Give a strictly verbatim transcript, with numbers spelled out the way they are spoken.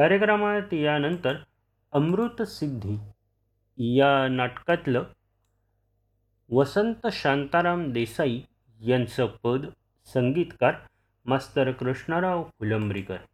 कार्यक्रमात यानंतर अमृतसिद्धी या नाटकातलं वसंत शांताराम देसाई यांचं पद, संगीतकार मास्तर कृष्णराव फुलंब्रीकर.